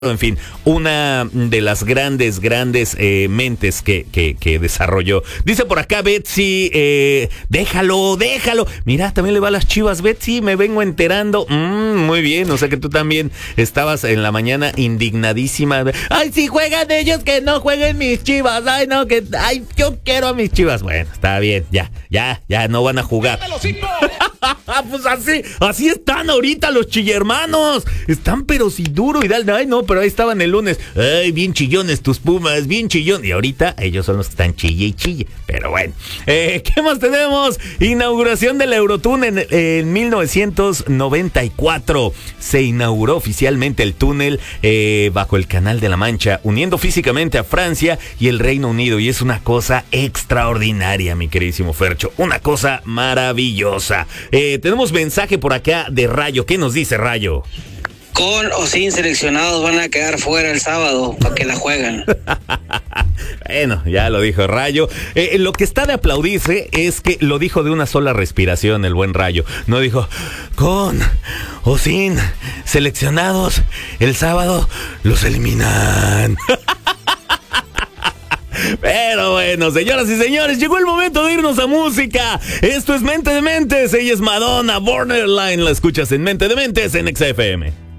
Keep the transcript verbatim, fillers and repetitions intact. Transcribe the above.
En fin, una de las grandes, grandes eh, mentes que, que, que desarrolló. Dice por acá Betsy, eh, déjalo, déjalo. Mira, también le va a las Chivas, Betsy, me vengo enterando. Mm, muy bien, o sea que tú también estabas en la mañana indignadísima. Ay, si juegan ellos, que no jueguen mis Chivas. Ay, no, que, ay, yo quiero a mis Chivas. Bueno, está bien, ya, ya, ya no van a jugar. Pues así, así están ahorita los chillermanos. Están pero si duro y dale, ay no, pero ahí estaban el lunes. Ay, bien chillones tus Pumas, bien chillón. Y ahorita ellos son los que están chille y chille. Pero bueno, eh, ¿qué más tenemos? Inauguración del Eurotúnel en, en mil novecientos noventa y cuatro. Se inauguró oficialmente el túnel eh, bajo el Canal de la Mancha, uniendo físicamente a Francia y el Reino Unido. Y es una cosa extraordinaria, mi queridísimo Fercho. Una cosa maravillosa. Eh, tenemos mensaje por acá de Rayo. ¿Qué nos dice Rayo? Con o sin seleccionados van a quedar fuera el sábado para que la juegan. Bueno, ya lo dijo Rayo. Eh, lo que está de aplaudirse es que lo dijo de una sola respiración el buen Rayo. No dijo con o sin seleccionados el sábado los eliminan. Pero bueno, señoras y señores, llegó el momento de irnos a música. Esto es Mente de Mentes. Ella es Madonna, Borderline. La escuchas en Mente de Mentes en X F M.